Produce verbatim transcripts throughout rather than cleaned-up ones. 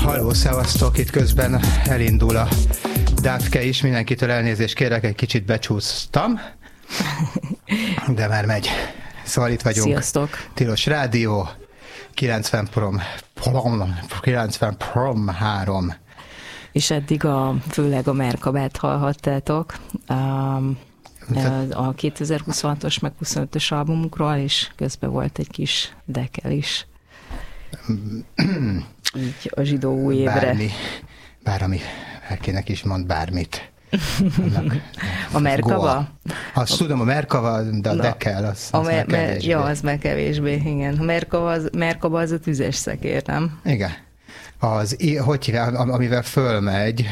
Halló, szevasztok, itt közben elindul a Dávke is, mindenkitől elnézést kérek, egy kicsit becsúsztam, de már megy. Szóval itt vagyunk. Sziasztok! Tilos Rádió, kilencven prom, prom, kilencven prom három. És eddig a, főleg a Merkabát hallhattátok um, a kétezer-huszonhatos meg huszonötös albumukról, és közben volt egy kis dekel is. Így a zsidó új évre. Bármi, bár ami elkének is mond bármit. Annak, a Merkaba? Goa. Azt tudom, a Merkaba, de a dekel, az, az mer- meg kevésbé. Ja, az meg kevésbé, igen. A Merkaba az, Merkaba az a tüzes szekér, nem? Igen. Az, hogy hívják, amivel fölmegy,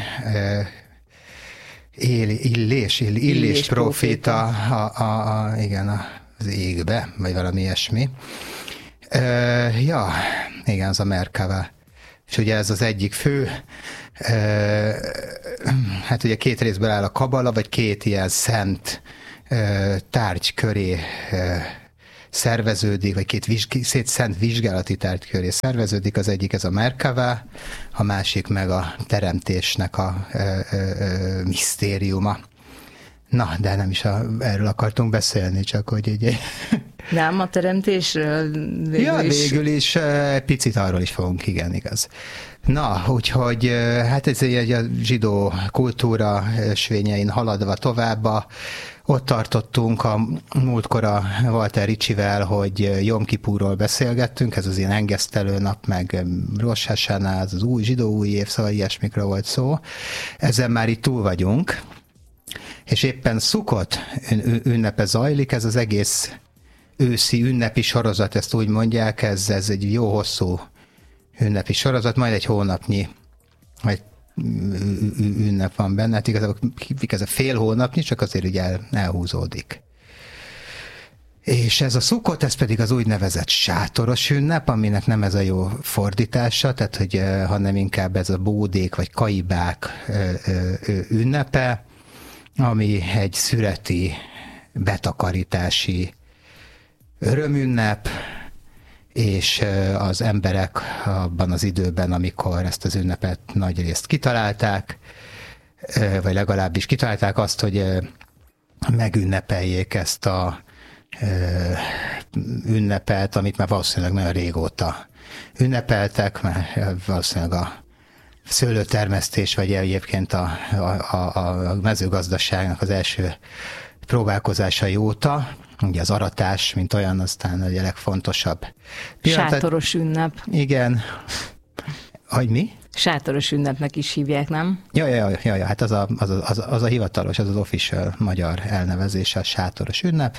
él, illés, ill, illés, illés proféta, a, a, a, igen, az égbe, vagy valami ilyesmi. Uh, ja, igen, az a Merkava. És ugye ez az egyik fő, uh, hát ugye két részből áll a kabala, vagy két ilyen szent uh, tárgy köré uh, szerveződik, vagy két vizsg- szét szent vizsgálati tárgy köré szerveződik, az egyik ez a Merkava, a másik meg a teremtésnek a uh, uh, misztériuma. Na, de nem is a, erről akartunk beszélni, csak hogy egy... Nem, a teremtésről végül ja, is. végül is picit arról is fogunk, igen, igaz. Na, úgyhogy hát ez egy a zsidó kultúra svényein haladva tovább, ott tartottunk a múltkor a Walter Riccivel, hogy Jom Kipurról beszélgettünk, ez az ilyen engesztelő nap, meg Rosh Hashanah, az új zsidó új év, szóval ilyesmikről volt szó. Ezen már itt túl vagyunk, és éppen Szukot ünnepe zajlik, ez az egész őszi ünnepi sorozat, ezt úgy mondják, ez, ez egy jó hosszú ünnepi sorozat, majd egy hónapnyi vagy ünnep van benne, hát igazából ez a fél hónapnyi, csak azért ugye el, elhúzódik. És ez a Szukot, ez pedig az úgynevezett sátoros ünnep, aminek nem ez a jó fordítása, tehát hogy hanem inkább ez a bódék vagy kaibák ünnepe, ami egy szüreti betakarítási örömünnep, és az emberek abban az időben, amikor ezt az ünnepet nagy részt kitalálták, vagy legalábbis kitalálták azt, hogy megünnepeljék ezt a ünnepet, amit már valószínűleg nagyon régóta ünnepeltek, mert valószínűleg a szőlőtermesztés, vagy egyébként a, a, a mezőgazdaságnak az első próbálkozásai óta, ugye az aratás, mint olyan, aztán a legfontosabb. Sátoros ünnep. Igen. Hogy mi? Sátoros ünnepnek is hívják, nem? Ja, ja, ja, ja, hát az a, az, a, az, a, az a hivatalos, az az official magyar elnevezése, a sátoros ünnep.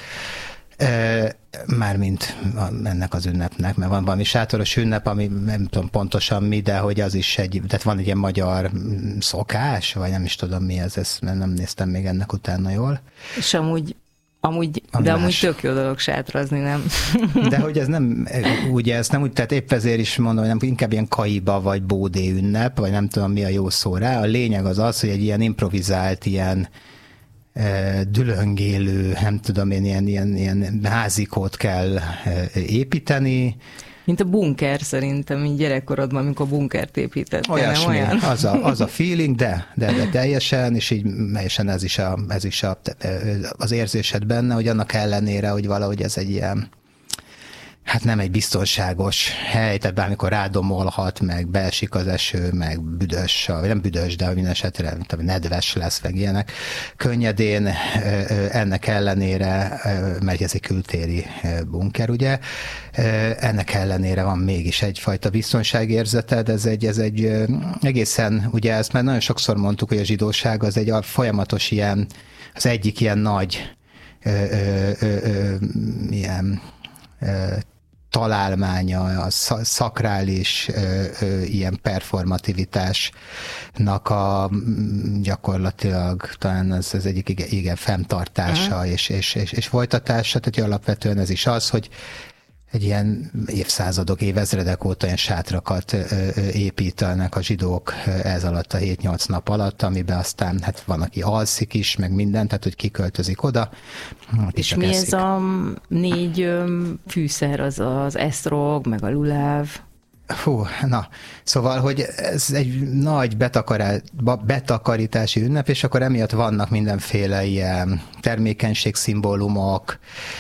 Mármint ennek az ünnepnek, mert van valami sátoros ünnep, ami nem tudom pontosan mi, de hogy az is egy, tehát van egy ilyen magyar szokás, vagy nem is tudom mi ez, ezt nem néztem még ennek utána jól. És amúgy Amúgy, de amúgy tök jó dolog sátrazni, nem? De hogy ez nem, ugye ez nem úgy, tehát épp ezért is mondom, hogy nem, inkább ilyen kaiba vagy bódé ünnep, vagy nem tudom mi a jó szó rá. A lényeg az az, hogy egy ilyen improvizált, ilyen e, dülöngélő, nem tudom én, ilyen, ilyen, ilyen házikót kell e, építeni. Mint a bunker szerintem, így gyerekkorodban, amikor bunkert építettél, Olyasmi, nem olyan? Az a, az a feeling, de, de, de teljesen, és így teljesen ez is, a, ez is a, az érzésed benne, hogy annak ellenére, hogy valahogy ez egy ilyen, hát nem egy biztonságos hely, tehát bármikor rádomolhat, meg beesik az eső, meg büdös, vagy nem büdös, de minden esetre nedves lesz, meg ilyenek. Könnyedén ennek ellenére, mert ez egy kültéri bunker, ugye, ennek ellenére van mégis egyfajta biztonságérzeted, ez egy, ez egy egészen, ugye ezt már nagyon sokszor mondtuk, hogy a zsidóság az egy folyamatos ilyen, az egyik ilyen nagy ö, ö, ö, ö, ilyen ö, találmánya, a szakrális ö, ö, ilyen performativitásnak a gyakorlatilag talán ez, ez egyik igen, igen fenntartása és, és, és, és folytatása, tehát alapvetően ez is az, hogy egy ilyen évszázadok, évezredek óta ilyen sátrakat építenek a zsidók ez alatt a hét-nyolc nap alatt, amiben aztán hát van, aki alszik is, meg minden, tehát hogy kiköltözik oda. Hát és mi eszik. Ez a négy fűszer, az az esztrog, meg a luláv? Hú, na, szóval, hogy ez egy nagy betakará, betakarítási ünnep, és akkor emiatt vannak mindenféle ilyen termékenység-szimbólumok,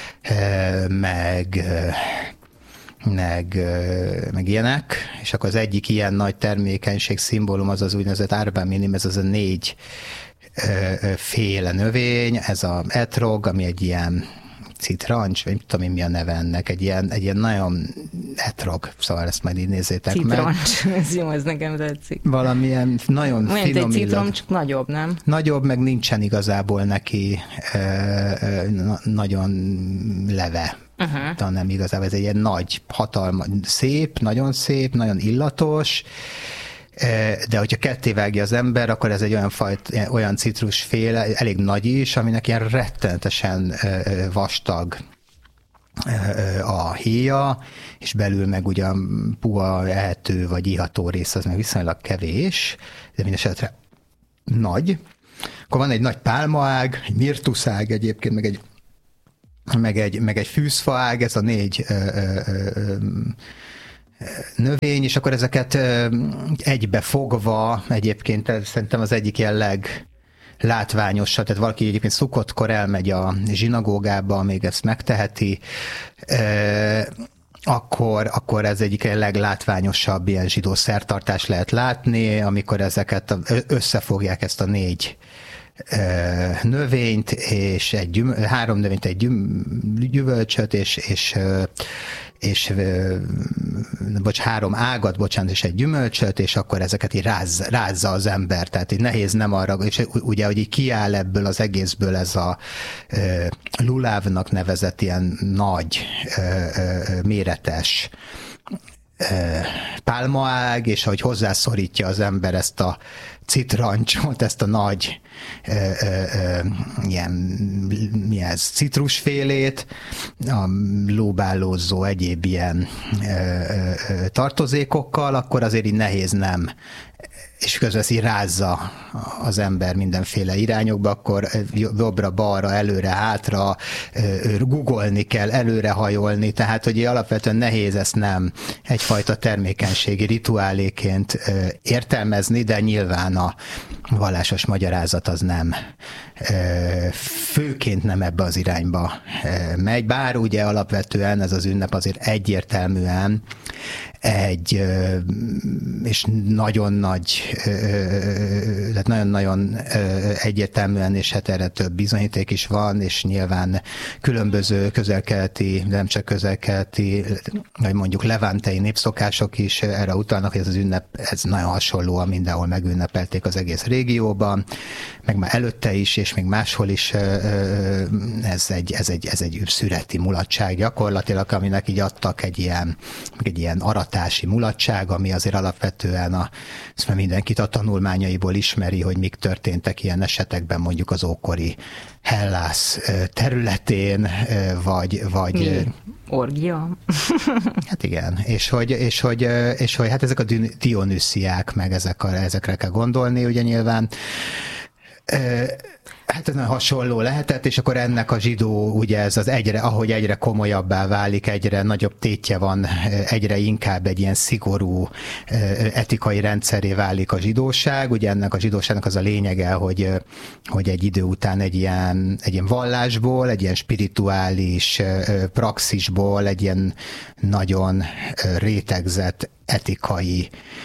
meg, meg, meg ilyenek, és akkor az egyik ilyen nagy termékenység-szimbólum az az úgynevezett Arba Minim, ez az a négy féle növény, ez a etrog, ami egy ilyen citrancs, vagy nem tudom én mi a neve ennek, egy ilyen, egy ilyen nagyon etrog, szóval ezt majd így nézzétek citrancs, meg. ez jó, ez nekem tetszik. Valamilyen nagyon olyan finom egy citrom, illat. csak nagyobb, nem? Nagyobb, meg nincsen igazából neki e, e, nagyon leve. Uh-huh. De nem igazából, ez egy ilyen nagy, hatalmas, szép, nagyon szép, nagyon illatos, de hogyha kettévágja az ember, akkor ez egy olyan fajt, olyan citrusféle, elég nagy is, aminek ilyen rettenetesen vastag a héja, és belül meg ugyan puha ehető vagy iható rész, az meg viszonylag kevés, de mindesetre nagy. Akkor van egy nagy pálmaág, egy mirtuszág egyébként, meg egy, meg egy, meg egy fűzfaág, ez a négy ö, ö, ö, növény, és akkor ezeket egybe fogva, egyébként szerintem az egyik ilyen leglátványosabb, tehát valaki egyébként szukottkor elmegy a zsinagógába, még ezt megteheti, akkor, akkor ez egyik leglátványosabb ilyen zsidó szertartást lehet látni, amikor ezeket összefogják ezt a négy növényt, és egy gyüm, három növényt, egy gyüm, gyümölcsöt, és, és és bocs, három ágat, bocsánat, és egy gyümölcsöt, és akkor ezeket így ráz, rázza az ember, tehát így nehéz nem arra, és ugye, hogy így kiáll ebből az egészből ez a e, lulávnak nevezett ilyen nagy, e, e, méretes e, pálmaág, és ahogy hozzászorítja az ember ezt a citrancsot, ezt a nagy e, e, ilyen mi ez, citrusfélét, a lóbálózó egyéb ilyen e, e, tartozékokkal, akkor azért így nehéz nem, és közben így rázza az ember mindenféle irányokba, akkor jobbra-balra, előre-hátra googolni kell, előrehajolni, tehát hogy alapvetően nehéz ezt nem egyfajta termékenységi rituáléként értelmezni, de nyilván a vallásos magyarázat az nem, főként nem ebbe az irányba megy, bár ugye alapvetően ez az ünnep azért egyértelműen egy, és nagyon nagy, tehát nagyon-nagyon egyértelműen, és hát erre több bizonyíték is van, és nyilván különböző közel-keleti, nem csak közel-keleti, vagy mondjuk levántei népszokások is erre utalnak, hogy ez az ünnep, ez nagyon hasonlóan mindenhol megünnepelték az egész régióban, meg már előtte is, és még máshol is ez egy, ez egy, ez egy szüreti mulatság gyakorlatilag, aminek így adtak egy ilyen, egy ilyen aratási mulatság, ami azért alapvetően a, ezt már mindenkit a tanulmányaiból ismeri, hogy mik történtek ilyen esetekben mondjuk az ókori Hellász területén, vagy... vagy Mi? Orgia? Hát igen, és hogy, és hogy, és hogy hát ezek a Dionüsziák, meg ezek a, ezekre kell gondolni, ugye nyilván. Hát ez nagyon hasonló lehetett, és akkor ennek a zsidó, ugye ez az egyre, ahogy egyre komolyabbá válik, egyre nagyobb tétje van, egyre inkább egy ilyen szigorú etikai rendszeré válik a zsidóság. Ugye ennek a zsidóságnak az a lényege, hogy, hogy egy idő után egy ilyen, egy ilyen vallásból, egy ilyen spirituális praxisból, egy ilyen nagyon rétegzett etikai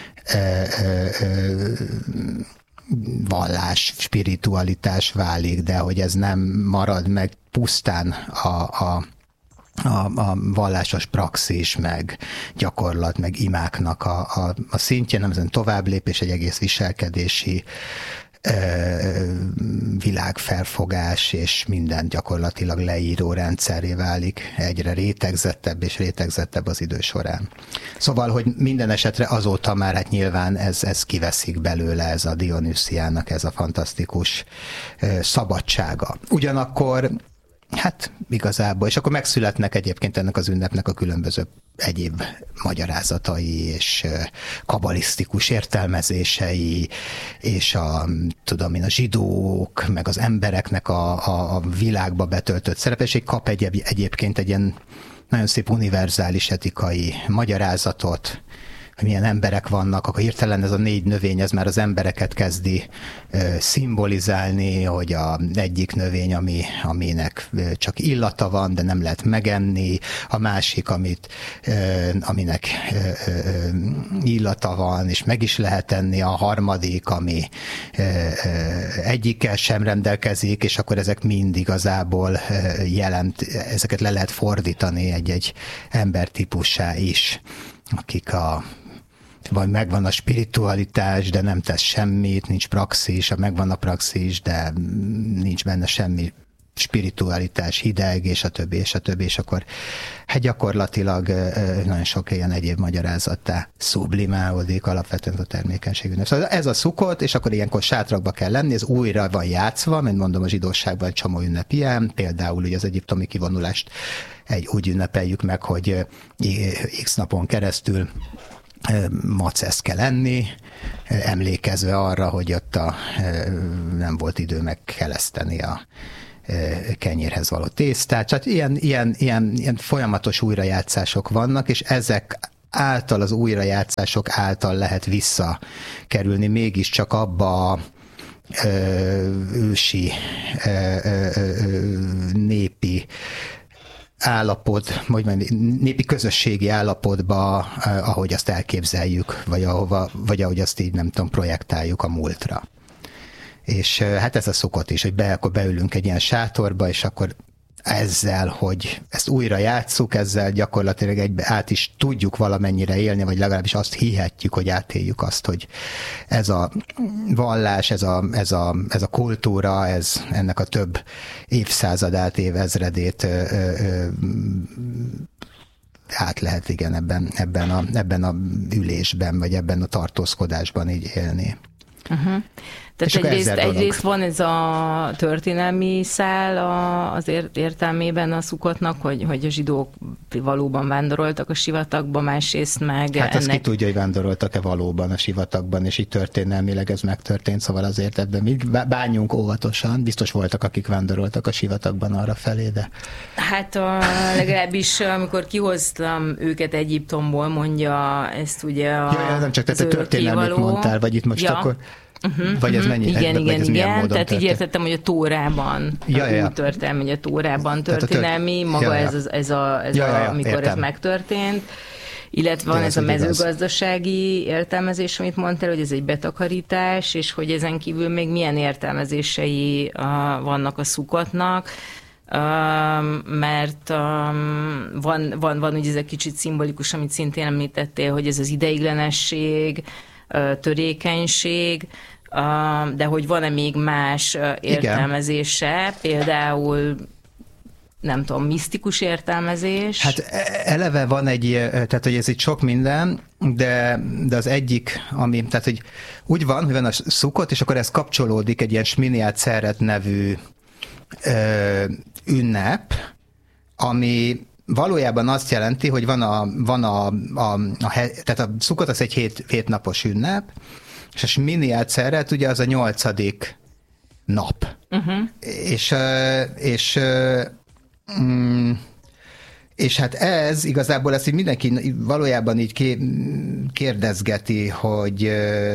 vallás, spiritualitás válik, de hogy ez nem marad meg pusztán a, a, a, a vallásos praxis, meg gyakorlat, meg imáknak a, a, a szintje, nem ezen tovább lépés, egy egész viselkedési világfelfogás, és minden gyakorlatilag leíró rendszerré válik, egyre rétegzettebb és rétegzettebb az idő során. Szóval, hogy minden esetre azóta már hát nyilván ez, ez kiveszik belőle, ez a Dionüsziának ez a fantasztikus szabadsága. Ugyanakkor hát igazából, és akkor megszületnek egyébként ennek az ünnepnek a különböző egyéb magyarázatai és kabalisztikus értelmezései, és a, tudom én, a zsidók, meg az embereknek a, a, a világba betöltött szerepe, és kap egy, egyébként egy ilyen nagyon szép univerzális etikai magyarázatot, milyen emberek vannak, akkor hirtelen ez a négy növény, ez már az embereket kezdi szimbolizálni, hogy a egyik növény, ami, aminek csak illata van, de nem lehet megenni, a másik, amit, aminek illata van, és meg is lehet enni, a harmadik, ami egyikkel sem rendelkezik, és akkor ezek mind igazából jelent, ezeket le lehet fordítani egy-egy embertípussá is, akik a vagy megvan a spiritualitás, de nem tesz semmit, nincs praxis, megvan a praxis, de nincs benne semmi spiritualitás, hideg, és a többi, és a többi, és akkor hát gyakorlatilag nagyon sok ilyen egyéb magyarázattá sublimálódik alapvetően a termékenységűnek. Szóval ez a szukot, és akkor ilyenkor sátrakba kell lenni, ez újra van játszva, mint mondom, a zsidóságban egy csomó ünnep ilyen, például ugye az egyiptomi kivonulást egy, úgy ünnepeljük meg, hogy x napon keresztül maceszt kell enni, emlékezve arra, hogy ott a, nem volt idő megkeleszteni a kenyérhez való tésztát. Tehát ilyen, ilyen, ilyen, ilyen folyamatos újrajátszások vannak, és ezek által, az újrajátszások által lehet visszakerülni mégiscsak abba a ősi népi állapot, vagy népi közösségi állapotba, ahogy azt elképzeljük, vagy, ahova, vagy ahogy azt így nem tudom, projektáljuk a múltra. És hát ez a szokott is, hogy be, akkor beülünk egy ilyen sátorba, és akkor ezzel, hogy ezt újra játsszuk, ezzel gyakorlatilag egybe át is tudjuk valamennyire élni, vagy legalábbis azt hihetjük, hogy átéljük azt, hogy ez a vallás, ez a, ez a, ez a kultúra, ez ennek a több évszázadát, évezredét ö, ö, át lehet igen ebben, ebben, a, ebben a ülésben, vagy ebben a tartózkodásban így élni. Uh-huh. Tehát egyrészt, egyrészt van ez a történelmi szál az értelmében a szukotnak, hogy, hogy a zsidók valóban vándoroltak a sivatagba, másrészt meg Hát ennek... azt ki tudja, hogy vándoroltak-e valóban a sivatagban, és így történelmileg ez megtörtént, szóval azért ebben mi bánjunk óvatosan. Biztos voltak, akik vándoroltak a sivatagban arra felé, de... Hát a, legalábbis amikor kihoztam őket Egyiptomból, mondja ezt ugye a... Ja, ja nem csak te történelmit mondtál, vagy itt most ja. akkor... Uh-huh, vagy ez uh-huh. mennyi? Igen, vagy igen, ez igen. Tehát történt? így értettem, hogy a Tórában, ja, ja. úgy történelmi, hogy a Tórában történelmi, tört... maga ja, ja. ez, az, ez, a, ez ja, ja, a, amikor értem. Ez megtörtént. Illetve van ez a mezőgazdasági igaz. értelmezés, amit mondtál, hogy ez egy betakarítás, és hogy ezen kívül még milyen értelmezései uh, vannak a szukotnak. Uh, mert um, van, van, van ugye ez egy kicsit szimbolikus, amit szintén említettél, hogy ez az ideiglenesség, uh, törékenység, uh, de hogy van-e még más uh, értelmezése, igen. Például nem tudom, misztikus értelmezés? Hát eleve van egy, tehát hogy ez itt sok minden, de, de az egyik, ami, tehát hogy úgy van, hogy van a szukot, és akkor ez kapcsolódik egy ilyen Sminiát Szeret nevű ö, ünnep, ami valójában azt jelenti, hogy van a, van a, a, a tehát a szukot az egy hét, hétnapos ünnep, és a Sminiát Szeret ugye az a nyolcadik nap. Uh-huh. És, és Mm, és hát ez igazából ezt így mindenki valójában így kérdezgeti, hogy,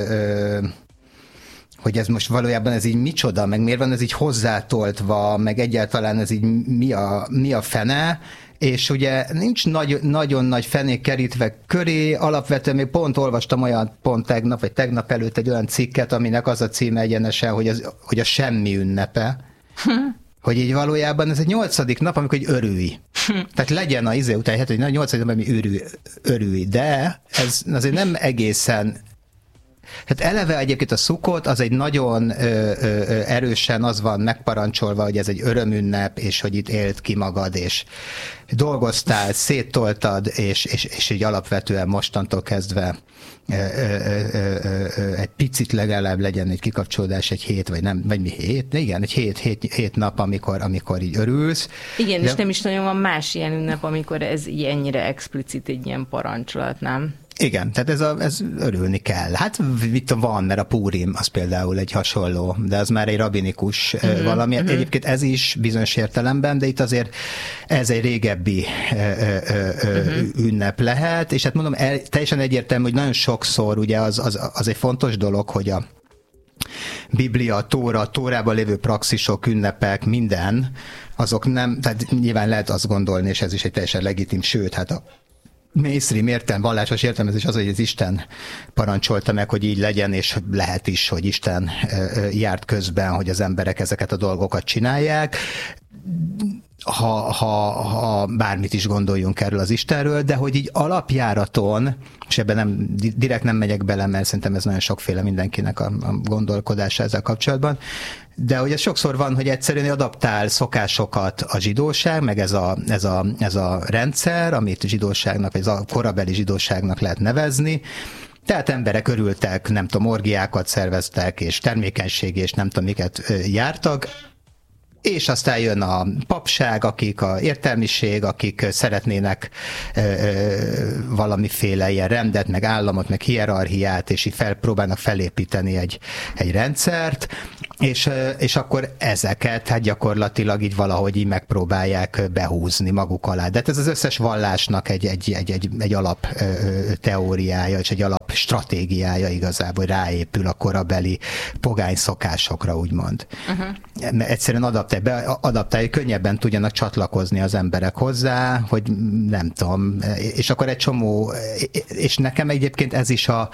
hogy ez most valójában ez így micsoda, meg miért van ez így hozzátoltva, meg egyáltalán ez így mi a, mi a fene, és ugye nincs nagy, nagyon nagy fenék kerítve köré, alapvetően még pont olvastam olyan pont tegnap, vagy tegnap előtt egy olyan cikket, aminek az a címe egyenesen, hogy, az, hogy a semmi ünnepe. Hogy így valójában ez egy nyolcadik nap, amikor egy örülj. Tehát legyen a izé után, hát, hogy na, nyolcadik nap, ami örülj, örülj. De ez azért nem egészen... Hát eleve egyébként a szukot az egy nagyon ö, ö, erősen az van megparancsolva, hogy ez egy örömünnep, és hogy itt élt ki magad, és dolgoztál, széttoltad, és, és, és így alapvetően mostantól kezdve ö, ö, ö, ö, egy picit legalább legyen egy kikapcsolódás, egy hét, vagy nem, vagy mi hét? De igen, egy hét, hét, hét nap, amikor, amikor így örülsz. Igen, de... és nem is nagyon van más ilyen ünnep, amikor ez így ennyire explicit egy ilyen parancsolat, nem? Igen, tehát ez, a, ez örülni kell. Hát mit van, mert a Púrim az például egy hasonló, de az már egy rabinikus uh-huh, valami. Uh-huh. Egyébként ez is bizonyos értelemben, de itt azért ez egy régebbi ö, ö, ö, uh-huh. ünnep lehet, és hát mondom, el, teljesen egyértelmű, hogy nagyon sokszor ugye az, az, az egy fontos dolog, hogy a Biblia, a Tóra, a Tórában lévő praxisok, ünnepek, minden, azok nem, tehát nyilván lehet azt gondolni, és ez is egy teljesen legitim, sőt, hát a mainstream értelem, vallásos értelmezés az, hogy az Isten parancsolta meg, hogy így legyen, és lehet is, hogy Isten járt közben, hogy az emberek ezeket a dolgokat csinálják. Ha, ha, ha bármit is gondoljunk erről az Istenről, de hogy így alapjáraton, és ebben nem, direkt nem megyek bele, mert szerintem ez nagyon sokféle mindenkinek a, a gondolkodása ezzel kapcsolatban, de hogy ez sokszor van, hogy egyszerűen adaptál szokásokat a zsidóság, meg ez a, ez a, ez a rendszer, amit zsidóságnak, vagy ez a korabeli zsidóságnak lehet nevezni. Tehát emberek örültek, nem tudom, orgiákat szerveztek, és termékenység, és nem tudom, miket jártak, és aztán jön a papság, akik a értelmiség, akik szeretnének ö, ö, valamiféle ilyen rendet, meg államot, meg hierarchiát, és így fel, próbálnak felépíteni egy, egy rendszert, és, ö, és akkor ezeket hát gyakorlatilag így valahogy így megpróbálják behúzni maguk alá. De hát ez az összes vallásnak egy, egy, egy, egy, egy alap ö, teóriája, és egy alap stratégiája igazából, hogy ráépül a korabeli pogány szokásokra, úgymond. Uh-huh. Egyszerűen adapt adaptálni, könnyebben tudjanak csatlakozni az emberek hozzá, hogy nem tudom, és akkor egy csomó, és nekem egyébként ez is a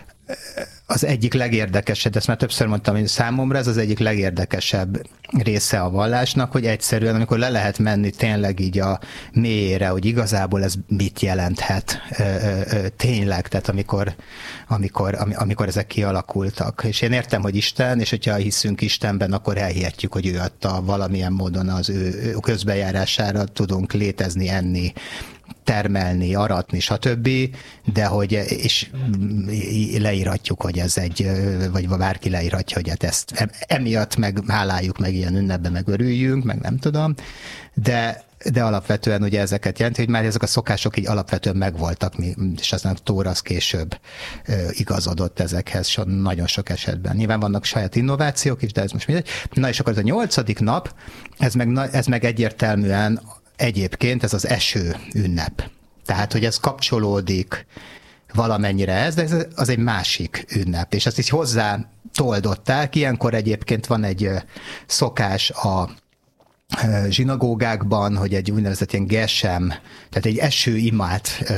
az egyik legérdekesebb, ezt már többször mondtam, hogy számomra ez az egyik legérdekesebb része a vallásnak, hogy egyszerűen, amikor le lehet menni tényleg így a mélyére, hogy igazából ez mit jelenthet tényleg, tehát amikor, amikor, amikor ezek kialakultak. És én értem, hogy Isten, és hogyha hiszünk Istenben, akkor elhihetjük, hogy ő adta valamilyen módon az ő közbejárására tudunk létezni, enni, termelni, aratni, stb., de hogy, és leírhatjuk, hogy ez egy, vagy bárki leírhatja, hogy hát ezt emiatt meg háláljuk, meg ilyen ünnepben meg örüljünk, meg nem tudom, de de alapvetően ugye ezeket jelenti, hogy már ezek a szokások így alapvetően megvoltak, és aztán a Tóra az később igazodott ezekhez so, nagyon sok esetben. Nyilván vannak saját innovációk is, de ez most mindegy. Na és akkor ez a nyolcadik nap, ez meg, ez meg egyértelműen egyébként ez az eső ünnep. Tehát, hogy ez kapcsolódik valamennyire ez, de ez az egy másik ünnep. És ezt is hozzá toldották. Ilyenkor egyébként van egy szokás a zsinagógákban, hogy egy úgynevezett ilyen gesem, tehát egy esőimát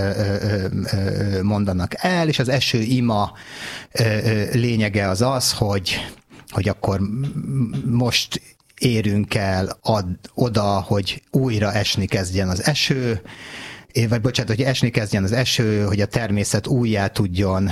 mondanak el, és az esőima lényege az az, hogy, hogy akkor most érünk el ad, oda, hogy újra esni kezdjen az eső, vagy bocsánat, hogy esni kezdjen az eső, hogy a természet újjá tudjon,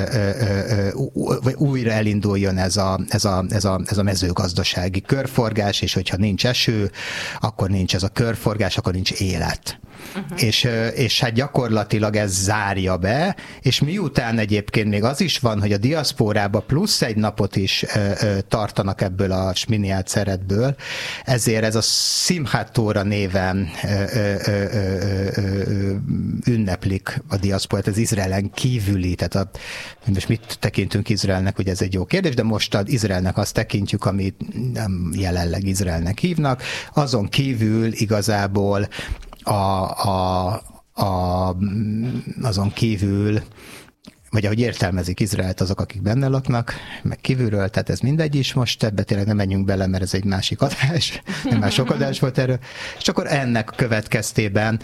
vagy újra elinduljon ez a, ez, a, ez, a, ez a mezőgazdasági körforgás, és hogyha nincs eső, akkor nincs ez a körforgás, akkor nincs élet. Uh-huh. És, és hát gyakorlatilag ez zárja be, és miután egyébként még az is van, hogy a diaszpórába plusz egy napot is ö, ö, tartanak ebből a sminiát szeretből, ezért ez a Simchat Tóra néven ö, ö, ö, ö, ö, ünneplik a diaszporát, az Izraelen kívüli, tehát a, most mit tekintünk Izraelnek, hogy ez egy jó kérdés, de most az Izraelnek azt tekintjük, amit nem jelenleg Izraelnek hívnak, azon kívül igazából A, a, a, azon kívül, vagy ahogy értelmezik Izraelt azok, akik benne laknak, meg kívülről, tehát ez mindegy is, most ebbe tényleg nem menjünk bele, mert ez egy másik adás, nem már sok adás volt erről, és akkor ennek következtében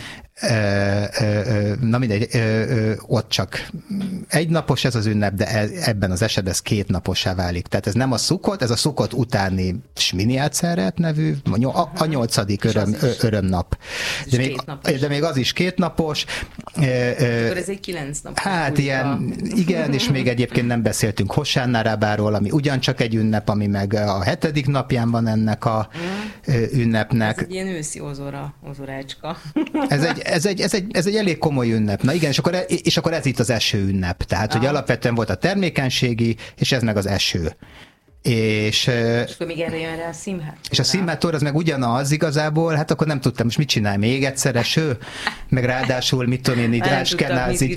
na mindegy, ott csak egy napos ez az ünnep, de ebben az esetben ez két napossá válik. Tehát ez nem a Szukot, ez a Szukot utáni Sminiát Szeret nevű, a nyolcadik öröm, örömnap. De még, de még az is két napos. Akkor ez egy kilenc napos. Hát ilyen, igen, és még egyébként nem beszéltünk Hossánna Rabbáról, ami ugyancsak egy ünnep, ami meg a hetedik napján van ennek a ünnepnek. Ez egy ilyen őszi ozora, ozorácska. Ez egy, ez egy, ez egy, ez egy elég komoly ünnep. Na igen, és akkor, és akkor ez itt az eső ünnep. Tehát, ah. hogy alapvetően volt a termékenységi, és ez meg az eső. És, és akkor még erre jön rá a színház. És a színhátor az meg ugyanaz igazából, hát akkor nem tudtam, most mit csinálj, még egyszer eső, meg ráadásul mit tudom én így áskenázi,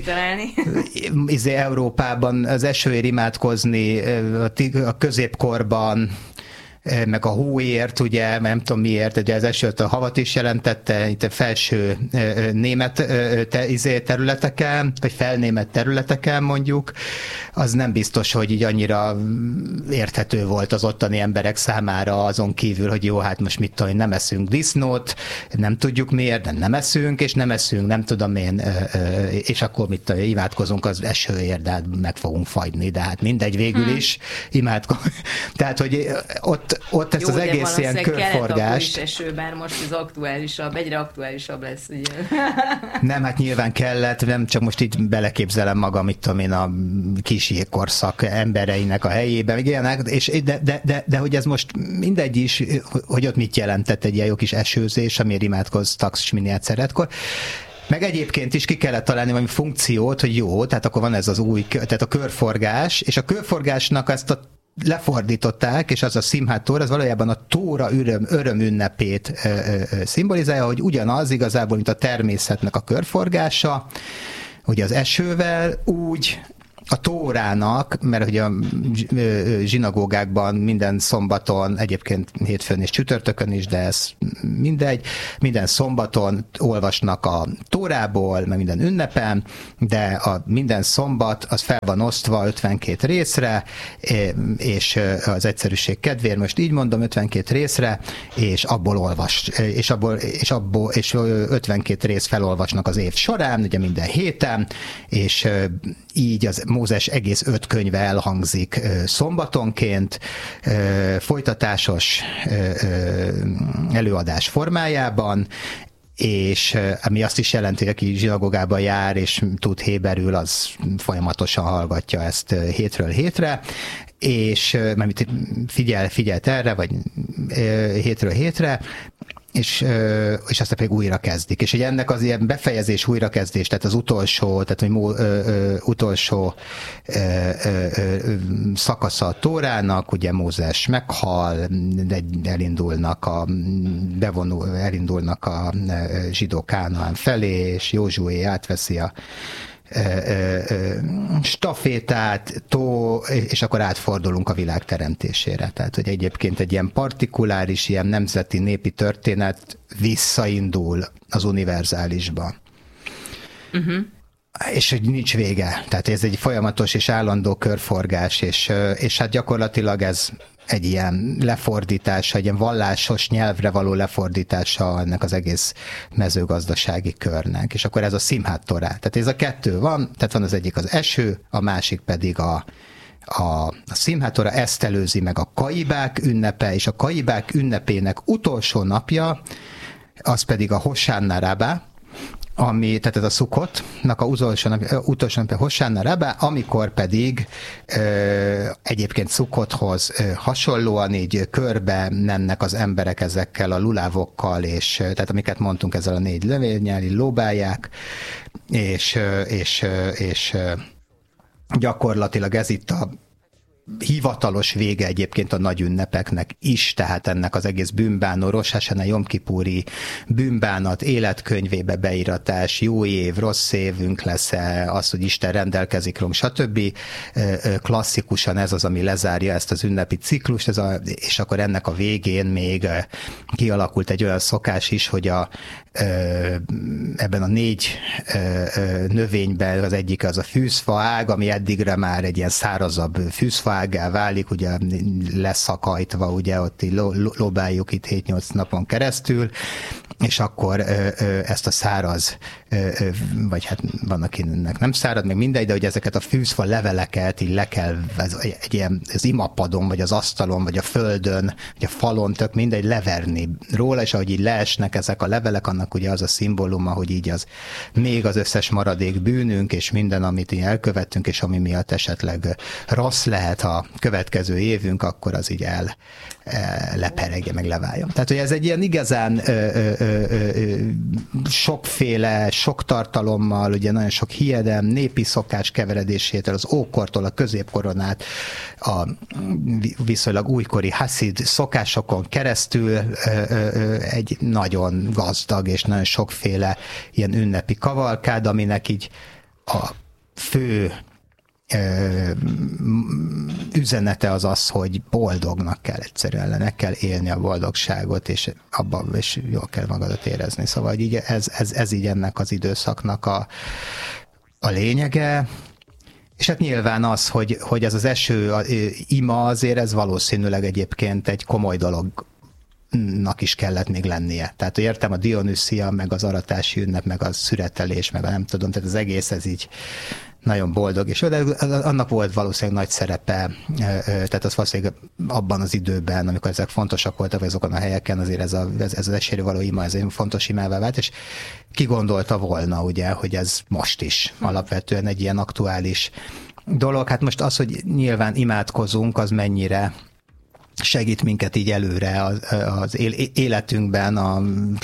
izé Európában az esőért imádkozni, a középkorban, meg a hóért, ugye, nem tudom miért, ugye az esőt a havat is jelentette, itt a felső német területeken, vagy felnémet területeken mondjuk, az nem biztos, hogy így annyira érthető volt az ottani emberek számára, azon kívül, hogy jó, hát most mit tudom, nem eszünk disznót, nem tudjuk miért, de nem eszünk, és nem eszünk, nem tudom én, és akkor mit tudom, imádkozunk az esőért, de hát meg fogunk fagyni, de hát mindegy végül is, imádkozunk. Tehát, hogy ott ott ezt jó, az egész ilyen körforgást. Jó, eső, bár most az aktuálisabb, egyre aktuálisabb lesz, ugye. Nem, hát nyilván kellett, nem csak most így beleképzelem magam, mit tudom én, a kisjégkorszak embereinek a helyébe, ilyenek, és de, de, de, de hogy ez most mindegy is, hogy ott mit jelentett egy ilyen jó kis esőzés, amiért imádkoztak minél szeretkor. Meg egyébként is ki kellett találni valami funkciót, hogy jó, tehát akkor van ez az új, tehát a körforgás, és a körforgásnak ezt a lefordították, és az a színhátor, az valójában a tóra öröm, öröm ünnepét ö, ö, szimbolizálja, hogy ugyanaz igazából, mint a természetnek a körforgása, ugye az esővel, úgy a tórának, mert ugye a zsinagógákban minden szombaton, egyébként hétfőn és csütörtökön is, de ez mindegy, minden szombaton olvasnak a tórából, meg minden ünnepen, de a minden szombat az fel van osztva ötvenkét részre, és az egyszerűség kedvéért most így mondom, ötvenkét részre, és abból olvas, és abból, és abból, és ötvenkét rész felolvasnak az év során, ugye minden héten, és így az Mózes egész öt könyve elhangzik szombatonként, folytatásos előadás formájában, és ami azt is jelenti, hogy aki zsinagógába jár és tud héberül, az folyamatosan hallgatja ezt hétről hétre, és mert figyel, figyelt erre, vagy hétről hétre, és, és aztán pedig újra kezdik. És ugye ennek az ilyen befejezés, újrakezdés, tehát az utolsó, tehát hogy mó, ö, ö, utolsó ö, ö, ö, szakasza a Tórának, ugye Mózes meghal, elindulnak a bevonul, elindulnak a zsidók Kánaán felé, és Józsué átveszi a stafétát, tó, és akkor átfordulunk a világ teremtésére. Tehát, hogy egyébként egy ilyen partikuláris, ilyen nemzeti, népi történet visszaindul az univerzálisba. Uh-huh. És hogy nincs vége. Tehát ez egy folyamatos és állandó körforgás, és, és hát gyakorlatilag ez egy ilyen lefordítása, egy ilyen vallásos nyelvre való lefordítása ennek az egész mezőgazdasági körnek. És akkor ez a Szimhat Torá. Tehát ez a kettő van, tehát van az egyik az eső, a másik pedig a, a, a Szimhat Torá, ezt előzi meg a Kaibák ünnepe, és a Kaibák ünnepének utolsó napja, az pedig a Hosánna Rabá, ami, tehát ez a Szukkotnak a utolsó napja, utolsó napja Hosánna Rabá, amikor pedig ö, egyébként Szukkothoz ö, hasonlóan így körbe mennek az emberek ezekkel a lulávokkal, és tehát amiket mondtunk, ezzel a négy lövényel, így lóbálják, és, és, és gyakorlatilag ez itt a hivatalos vége egyébként a nagy ünnepeknek is, tehát ennek az egész bűnbánó, Rosh Hashanah, Jom Kipuri bűnbánat, életkönyvébe beíratás, jó év, rossz évünk lesz-e, az, hogy Isten rendelkezik rólunk, stb. Klasszikusan ez az, ami lezárja ezt az ünnepi ciklust, ez a, és akkor ennek a végén még kialakult egy olyan szokás is, hogy a, ebben a négy növényben az egyik az a fűzfaág, ami eddigre már egy ilyen szárazabb fűzfaággá válik, ugye leszakajtva, ugye ott így lobáljuk itt hét-nyolc napon keresztül, és akkor ezt a száraz, vagy hát van akinek nem szárad, meg mindegy, de hogy ezeket a fűzfa leveleket így le kell egy ilyen, az imapadon, vagy az asztalon, vagy a földön, vagy a falon, tök mindegy, leverni róla, és ahogy így leesnek ezek a levelek, annak ugye az a szimbóluma, hogy így az még az összes maradék bűnünk, és minden, amit így elkövettünk, és ami miatt esetleg rossz lehet a következő évünk, akkor az így el, leperegje, meg leváljon. Tehát, hogy ez egy ilyen igazán ö, ö, ö, ö, sokféle, sok tartalommal, ugye nagyon sok hiedelem, népi szokás keveredésétől, az ókortól a középkoron át a viszonylag újkori haszid szokásokon keresztül ö, ö, egy nagyon gazdag és nagyon sokféle ilyen ünnepi kavalkád, aminek így a fő ö, üzenete az az, hogy boldognak kell egyszerűen lenni, kell élni a boldogságot, és abban is jól kell magadat érezni. Szóval így ez, ez, ez így ennek az időszaknak a, a lényege. És hát nyilván az, hogy, hogy ez az eső a, ima azért, ez valószínűleg egyébként egy komoly dolog nak is kellett még lennie. Tehát értem a Dionüszia, meg az aratási ünnep, meg a szüretelés, meg a nem tudom, tehát az egész ez így nagyon boldog, és de annak volt valószínűleg nagy szerepe, tehát az valószínűleg abban az időben, amikor ezek fontosak voltak, vagy azokon a helyeken, azért ez, a, ez, ez az esőre való ima, ez egy fontos imává vált, és ki gondolta volna, ugye, hogy ez most is alapvetően egy ilyen aktuális dolog. Hát most az, hogy nyilván imádkozunk, az mennyire segít minket így előre az, az életünkben, a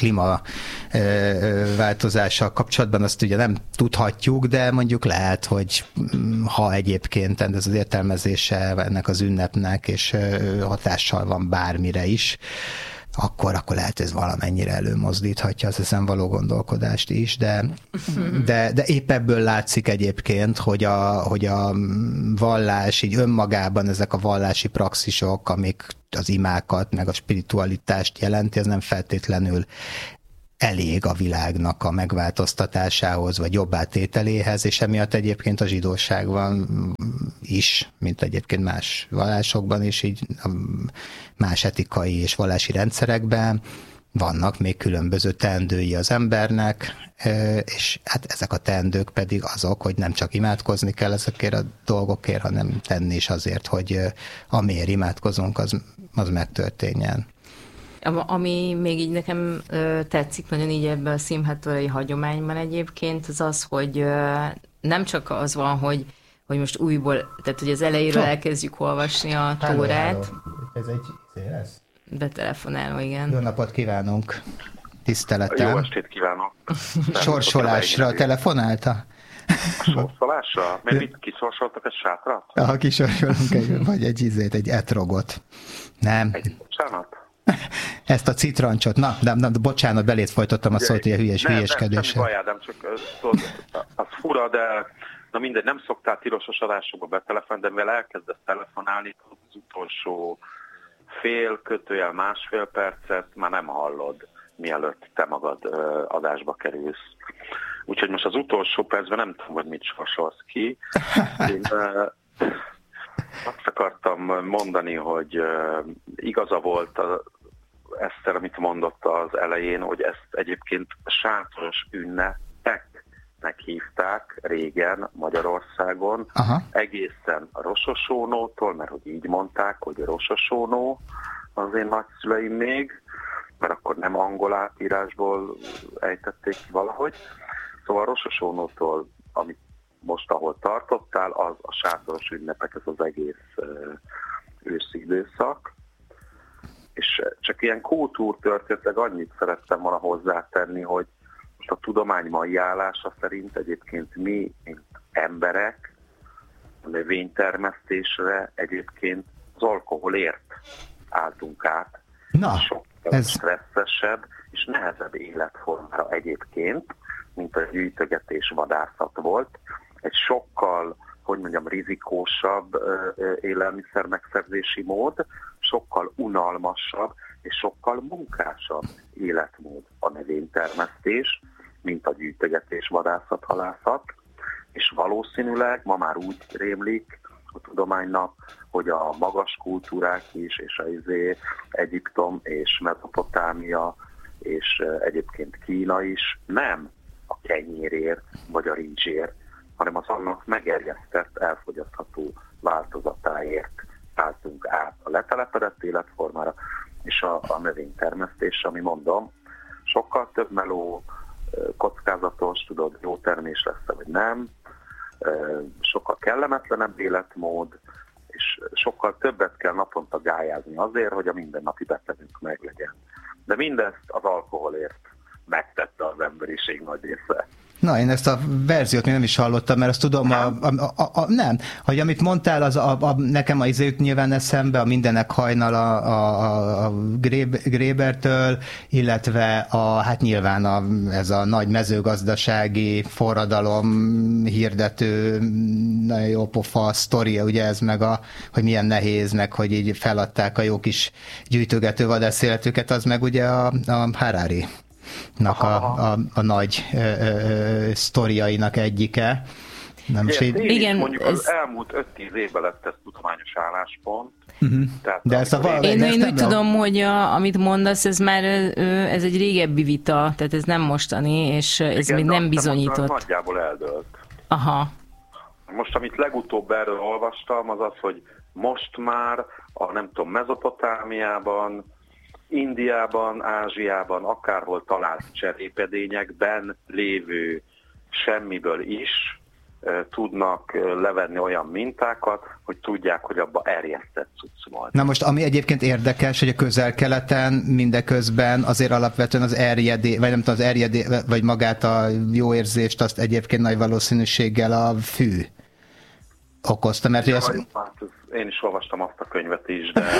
klímaváltozással kapcsolatban, azt ugye nem tudhatjuk, de mondjuk lehet, hogy ha egyébként ez az értelmezése ennek az ünnepnek, és hatással van bármire is, akkor, akkor lehet ez valamennyire előmozdíthatja az ezen való gondolkodást is, de, de, de épp ebből látszik egyébként, hogy a, hogy a vallás így önmagában, ezek a vallási praxisok, amik az imákat, meg a spiritualitást jelenti, ez nem feltétlenül elég a világnak a megváltoztatásához, vagy jobbátételéhez, és emiatt egyébként a zsidóságban is, mint egyébként más vallásokban is, így más etikai és vallási rendszerekben vannak még különböző teendői az embernek, és hát ezek a teendők pedig azok, hogy nem csak imádkozni kell ezekért a dolgokért, hanem tenni is azért, hogy amiért imádkozunk, az, az megtörténjen. Ami még így nekem ö, tetszik nagyon így ebben a szimhátorai hagyományban egyébként, az az, hogy ö, nem csak az van, hogy, hogy most újból, tehát hogy az elejéről elkezdjük olvasni a Tórát. Ez egy ez? Betelefonáló, igen. Jó napot kívánunk, tiszteletem. Jó estét kívánok. Sorsolásra telefonálta? Sorsolásra? Mert mit kisorsoltak egy sátrat? Aha, kisorsolunk egy, vagy egy izét, egy etrogot. Nem. Egy bocsánat? Ezt a citrancsot. Na, de, de, de bocsánat, belét folytottam a szót, ilyen hülyes, hülyeskedéssel. Nem, semmi bajá, nem csak tudod, az fura, de na mindegy, nem szoktál tilosos adásokba betelefonálni, de mivel elkezdesz telefonálni, az utolsó fél, kötőjel másfél percet már nem hallod, mielőtt te magad adásba kerülsz. Úgyhogy most az utolsó percben nem tudom, hogy mit sorsolsz ki. Én azt akartam mondani, hogy igaza volt a Eszter, amit mondott az elején, hogy ezt egyébként sátoros ünnepeknek hívták régen Magyarországon. Aha. Egészen a Rososónótól, mert hogy így mondták, hogy Rososónó az én nagyszüleim még, mert akkor nem angol átírásból ejtették ki valahogy. Szóval a Rososónótól, amit most ahol tartottál, az a sátoros ünnepek, ez az egész uh, őszi időszak. És csak ilyen kultúrtörténetleg annyit szerettem volna hozzátenni, hogy most a tudomány mai állása szerint egyébként mi, mint emberek, a növénytermesztésre egyébként az alkoholért álltunk át. Na, sokkal ez... stresszesebb és nehezebb életformára egyébként, mint a gyűjtögetés vadászat volt. Egy sokkal, hogy mondjam, rizikósabb élelmiszer megszerzési mód, sokkal unalmasabb és sokkal munkásabb életmód a növénytermesztés, mint a gyűjtögetés, vadászat, halászat, és valószínűleg ma már úgy rémlik a tudománynak, hogy a magas kultúrák is, és a izé, Egyiptom és Mezopotámia, és egyébként Kína is nem a kenyérért vagy a rizsért, hanem az annak megerjesztett, elfogyasztható változatáért álltunk át a letelepedett életformára, és a, a növénytermesztés, ami mondom, sokkal több meló, kockázatos, tudod, jó termés lesz, vagy nem, sokkal kellemetlenebb életmód, és sokkal többet kell naponta gályázni azért, hogy a mindennapi betegünk meglegyen. De mindezt az alkoholért megtette az emberiség nagy része. Na, én ezt a verziót még nem is hallottam, mert azt tudom, a, a, a, a, nem, hogy amit mondtál, az a, a, nekem a izéjük nyilván eszembe, a Mindenek hajnal a, a, a Grébertől, illetve a, hát nyilván a, ez a nagy mezőgazdasági forradalom hirdető, nagyon jó pofa sztoria, ugye ez meg a, hogy milyen nehéz, meg hogy így feladták a jó kis gyűjtögető vadászéletüket, az meg ugye a, a Harari. A, a, a nagy ö, ö, sztoriainak egyike. Nem igen, igen, mondjuk ez... az elmúlt öt-tíz évben lett ez tudományos álláspont. Uh-huh. Tehát, de ezt a én én, én úgy tudom, hogy a, amit mondasz, ez már ez egy régebbi vita, tehát ez nem mostani, és ez igen, még nem bizonyított. Nagyjából eldőlt. Aha. Most, amit legutóbb erről olvastam, az az, hogy most már a nem tudom, Mezopotámiában, Indiában, Ázsiában, akárhol talált cserépedényekben lévő semmiből is e, tudnak levenni olyan mintákat, hogy tudják, hogy abba erjesztett cucc van. Na most, ami egyébként érdekes, hogy a Közel-Keleten mindeközben azért alapvetően az erjedé, vagy nem tudom, az erjedé, vagy magát a jó érzést, azt egyébként nagy valószínűséggel a fű okozta, mert ja, ezt... Én is olvastam azt a könyvet is, de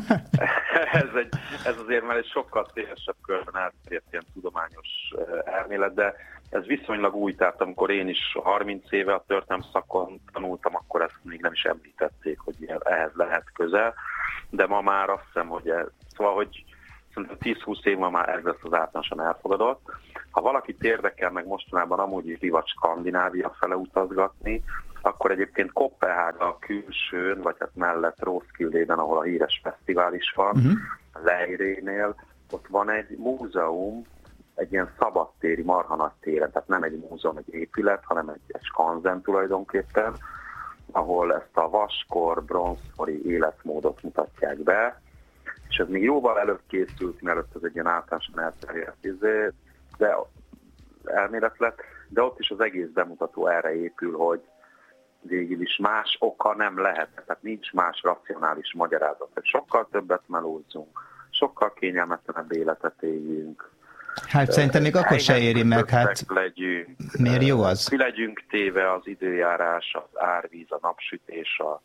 ez, egy, ez azért már egy sokkal szélesebb körben elterjedt ilyen tudományos elmélet, de ez viszonylag új, tehát amikor én is harminc éve a történelem szakon tanultam, akkor ezt még nem is említették, hogy ehhez lehet közel, de ma már azt hiszem, hogy ez, szóval, hogy szerintem tíz-húsz év ma már ez lesz az általánosan elfogadott. Ha valakit érdekel, meg mostanában amúgy is divat Skandinávia fele utazgatni, akkor egyébként Koppenhága külsőn, vagy hát mellett Roskildében, ahol a híres fesztivál is van, uh-huh. Leirénél, ott van egy múzeum, egy ilyen szabadtéri, marha nagy téren, tehát nem egy múzeum, egy épület, hanem egy, egy skanzen tulajdonképpen, ahol ezt a vaskor, bronzkori életmódot mutatják be, és ez még jóval előbb készült, mielőtt ez egy ilyen általánosan elterjedt, de elmélet lett, de ott is az egész bemutató erre épül, hogy végül is más oka nem lehet, tehát nincs más racionális magyarázat. Sokkal többet melózzunk, sokkal kényelmetlenebb életet éljünk. Hát szerintem még akkor se éri meg, hát legyünk, miért jó az? Ki legyünk téve az időjárás, az árvíz, a napsütés, a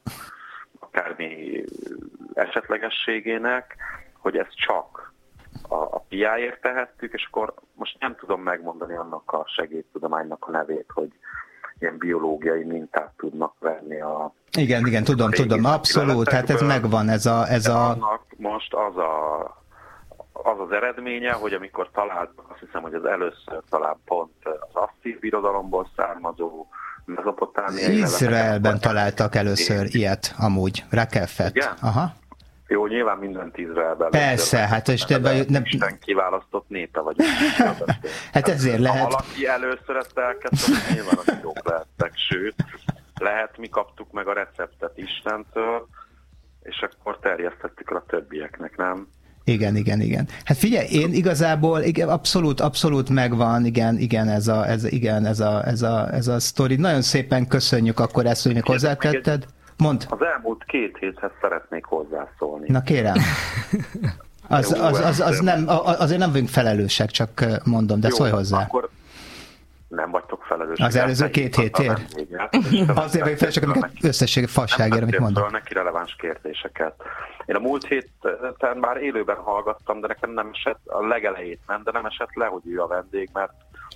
akármi esetlegességének, hogy ez csak a, a piáért tehettük, és akkor most nem tudom megmondani annak a segédtudománynak a nevét, hogy ilyen biológiai mintát tudnak venni a... Igen, igen, tudom, tudom, abszolút, hát ez megvan, ez a... Ez a... Annak most az, a az az eredménye, hogy amikor találtak, azt hiszem, hogy az először talán pont az asszír birodalomból származó mezopotámiai... Izraelben találtak először ilyet, amúgy, Rakefet. Igen? Aha. Jó, nyilván mindent Izraelben. Persze, hát és te nem... nem... Isten kiválasztott népe vagy. Hát ezért lehet. Ha valaki először ezt elkezdte, nyilván az jók lehettek, sőt, lehet mi kaptuk meg a receptet Istentől, és akkor terjesztettük a többieknek, nem? Igen, igen, igen. Hát figyelj, én igazából igen, abszolút, abszolút megvan, igen, igen, ez a, ez, igen, ez a, ez a, ez a sztori. Nagyon szépen köszönjük akkor ezt, hogy még hozzátetted. Mondd. Az elmúlt két héthez szeretnék hozzászólni. Na kérem. Az, az, az, az, az nem, azért nem vagyunk felelősek, csak mondom, de jó, szólj hozzá. Akkor nem vagytok felelősek. Az előző két hétért? Azért vagyok felelősek, amiket összességű fasságért, amit mondom. Neki releváns kérdéseket. Én a múlt héten már élőben hallgattam, de nekem nem esett, a legelejét nem, de nem esett le, hogy ő a vendég, mert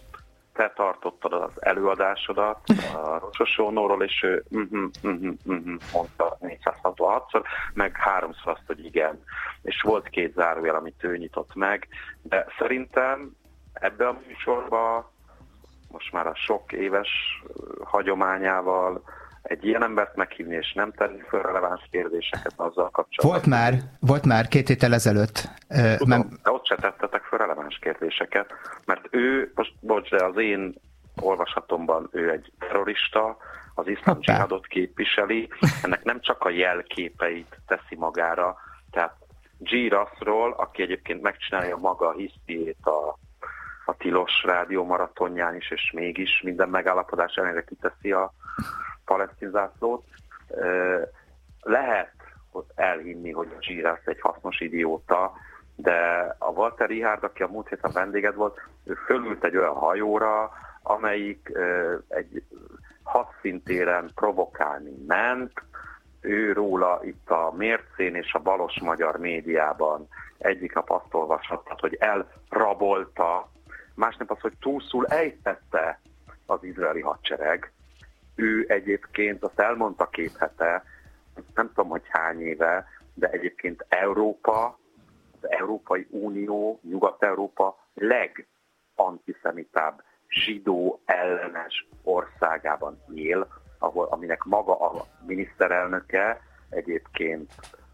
te tartottad az előadásodat a Rosos-Jónóról, és ő uh-huh, uh-huh, uh-huh, mondta négyszázhatvanhatszor, meg háromszor azt, hogy igen. És volt két zárójel, amit ő nyitott meg, de szerintem ebbe a műsorba most már a sok éves hagyományával egy ilyen embert meghívni és nem tenni föl releváns kérdéseket azzal kapcsolatban. Volt már, volt már két héttel ezelőtt. Tudom, nem... de ott se tettetek föl releváns kérdéseket, mert ő, most bocs, de az én olvasatomban ő egy terrorista, az iszlám dzsihadot képviseli, ennek nem csak a jelképeit teszi magára, tehát G-Rasról, aki egyébként megcsinálja maga a hisztiét a, a tilos rádió maratonján is, és mégis minden megállapodás ellenére kiteszi a palesztin zászlót. Lehet elhinni, hogy a Zsirász egy hasznos idióta, de a Walter Richárd, aki a múlt héten vendéged volt, ő fölült egy olyan hajóra, amelyik egy hadszintéren provokálni ment. Ő róla itt a Mércén és a balos magyar médiában egyik nap azt olvashatott, hogy elrabolta, másnap az, hogy túlszul ejtette az izraeli hadsereg. Ő egyébként, azt elmondta két hete, nem tudom, hogy hány éve, de egyébként Európa, az Európai Unió, Nyugat-Európa legantiszemitább zsidó ellenes országában él, ahol, aminek maga a miniszterelnöke egyébként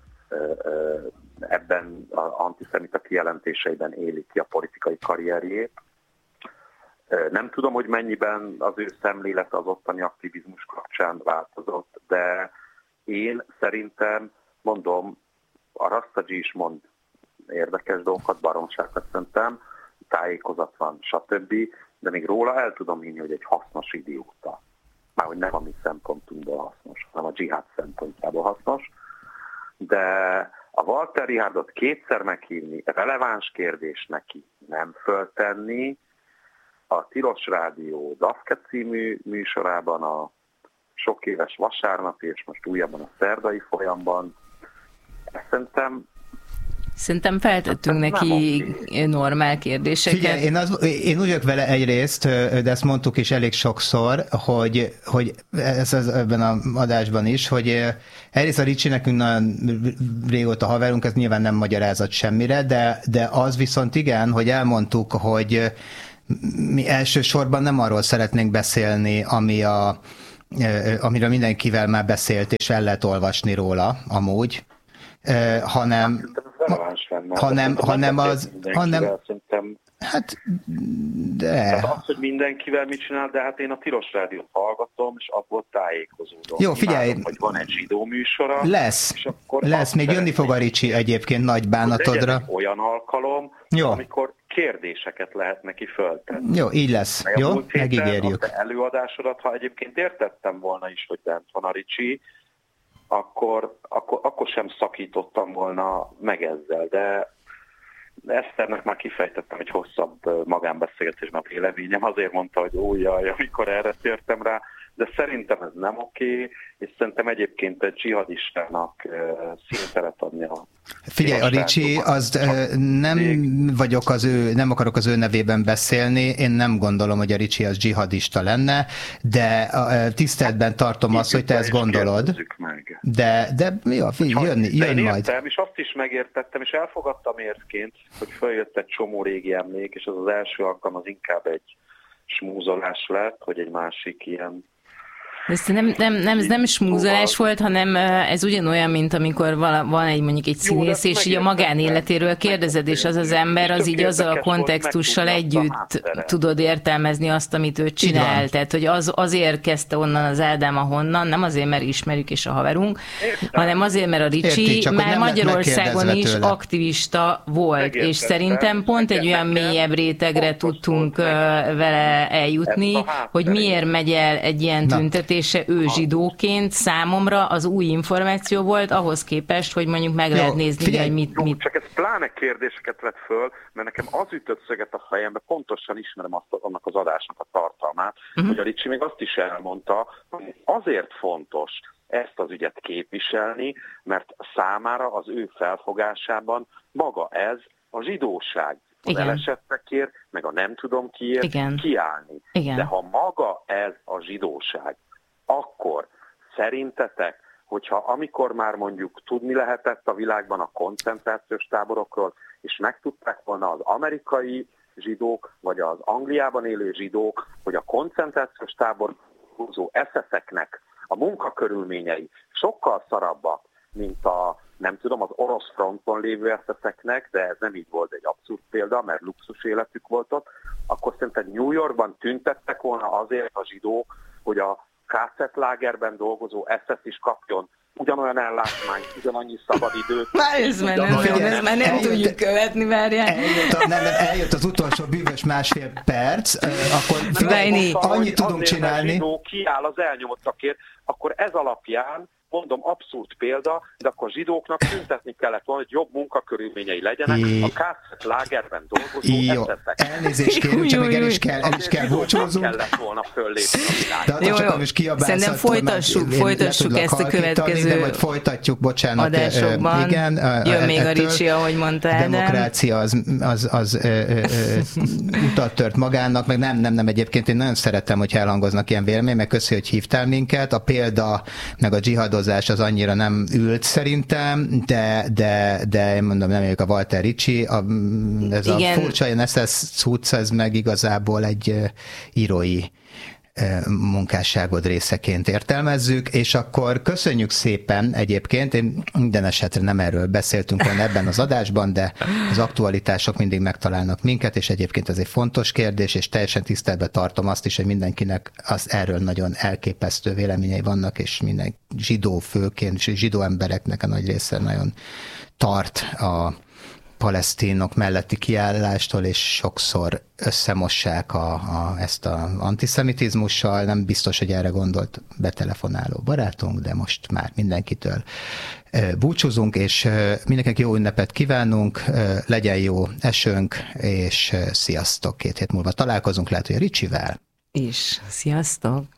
ebben az antiszemita kijelentéseiben éli ki a politikai karrierjét. Nem tudom, hogy mennyiben az ő szemlélete az ottani aktivizmus kapcsán változott, de én szerintem, mondom, a Rasztadzsi is mond érdekes dolgokat, baromságokat szerintem, tájékozat van, stb., de még róla el tudom hinni, hogy egy hasznos idióta. Már hogy nem a mi szempontunkból hasznos, hanem a dzsihád szempontjából hasznos. De a Walter Richárdot kétszer meghívni, releváns kérdés neki nem föltenni, a Tilos Rádió Dafke című műsorában a sok éves vasárnap, és most újabban a szerdai folyamban, ezt szerintem Szerintem feltettünk neki normál kérdéseket. Figyelj, én, az, én úgy vagyok vele egyrészt, de ezt mondtuk is elég sokszor, hogy, hogy ez az ebben az adásban is, hogy egyrészt a Ricsi nekünk nagyon régóta haverunk, ez nyilván nem magyarázat semmire, de, de az viszont igen, hogy elmondtuk, hogy mi elsősorban nem arról szeretnénk beszélni, ami a, amiről mindenkivel már beszélt, és el lehet olvasni róla amúgy, hanem lenne. hanem, hanem az, hanem, hát, de... Tehát az, hogy mindenkivel mit csinál, de hát én a Tilos Rádiót hallgatom, és abból tájékozódom. Jó, figyelj! Imádom, hogy van egy zsidó műsora. Lesz, és akkor lesz, még jönni fog a Ricsi egyébként nagy bánatodra. Olyan alkalom, jó, amikor kérdéseket lehet neki föltenni. Jó, így lesz. Meg jó, megígérjük. Az előadásodat, ha egyébként értettem volna is, hogy bent van a Ricsi, akkor, akkor, akkor sem szakítottam volna meg ezzel, de Eszternek már kifejtettem egy hosszabb magánbeszélgetésben a véleményem, azért mondta, hogy ó, jaj, amikor erre tértem rá, de szerintem ez nem oké, és szerintem egyébként egy dzsihadistának színteret adni a... Figyelj, a Ricsi, az nem vagyok az ő, nem akarok az ő nevében beszélni, én nem gondolom, hogy a Ricsi az dzsihadista lenne, de tiszteletben tartom azt, hogy te ezt gondolod. De, de jó, figyelj, jön, jön én majd. Értem, és azt is megértettem, és elfogadtam érvként, hogy följött egy csomó régi emlék, és az az első alkalom az inkább egy smúzolás lett, hogy egy másik ilyen... Ez nem, nem, nem, ez nem smúzolás volt, hanem ez ugyanolyan, mint amikor van egy mondjuk egy színész, és így a magánéletéről kérdezed, és az az ember az így azzal a kontextussal együtt tudod értelmezni azt, amit ő csinál. Tehát, hogy az, azért kezdte onnan az Ádám, ahonnan, nem azért, mert ismerjük és a haverunk, értem, hanem azért, mert a Ricsi Érti, már Magyarországon is tőle. aktivista volt, és szerintem pont egy olyan mélyebb rétegre tudtunk vele eljutni, hogy miért megy el egy ilyen tüntetés, ő zsidóként számomra az új információ volt ahhoz képest, hogy mondjuk meg Jó, lehet nézni, figyelj, hogy mit, mit... Csak ez pláne kérdéseket vett föl, mert nekem az ütött szöget a fejembe, pontosan ismerem azt, annak az adásnak a tartalmát, uh-huh. hogy a Ricsi még azt is elmondta, hogy azért fontos ezt az ügyet képviselni, mert számára az ő felfogásában maga ez a zsidóság. Az Igen. elesettekért, meg a nem tudom kiért Igen. kiállni. Igen. De ha maga ez a zsidóság, akkor szerintetek, hogyha amikor már mondjuk tudni lehetett a világban a koncentrációs táborokról, és megtudták volna az amerikai zsidók, vagy az Angliában élő zsidók, hogy a koncentrációs táborozó es es-eknek a munkakörülményei sokkal szarabbak, mint a, nem tudom, az orosz fronton lévő es es-eknek, de ez nem így volt, egy abszurd példa, mert luxus életük volt ott, akkor szerintem New Yorkban tüntettek volna azért a zsidók, hogy a ká zé é-lágerben dolgozó es es is kapjon ugyanolyan ellátmányt, ugyanannyi szabadidőt. Már ez már nem, ez már nem tudjuk követni, várjál. Eljött, a, nem, nem, eljött az utolsó bűvös másfél perc, akkor figyelj, annyit tudunk azért, csinálni. Azért, kiáll az elnyomottakért, akkor ez alapján, mondom, abszurd példa, de akkor zsidóknak szüntetni kellett volna, hogy jobb munkakörülményei legyenek, é... a ká zé é lágerben dolgozó emberek. Elnézést kérünk, csak még el is kell, el is kell búcsúzunk. kellett volna föllépni a világ. Jó, jó. Szerintem folytassuk, folytassuk ezt a következő de majd folytatjuk, bocsánat. Adásokban. Igen, jön még a Ricsi, ahogy mondta Ádám. A demokrácia az, az, az ö, ö, ö, utat tört magának, meg nem, nem, nem egyébként én nagyon szeretem, hogyha elhangoznak ilyen vélemény, meg köszi, hogy hívtál minket. A példa, meg a dzsihadozás az annyira nem ült szerintem, de, de, de én mondom, nem vagyok a Walter Ricci, a, ez igen. A furcsa en es es cucc, ez meg igazából egy írói munkásságod részeként értelmezzük, és akkor köszönjük szépen egyébként, én minden esetre nem erről beszéltünk volna ebben az adásban, de az aktualitások mindig megtalálnak minket, és egyébként ez egy fontos kérdés, és teljesen tiszteletben tartom azt is, hogy mindenkinek az erről nagyon elképesztő véleményei vannak, és minden zsidó főként, és zsidó embereknek a nagy része nagyon tart a palesztinok melletti kiállástól, és sokszor összemossák a, a, ezt az antiszemitizmussal. Nem biztos, hogy erre gondolt betelefonáló barátunk, de most már mindenkitől búcsúzunk, és mindenkinek jó ünnepet kívánunk, legyen jó esőnk, és sziasztok! Két hét múlva találkozunk, lehet, hogy a Ricsivel. És sziasztok!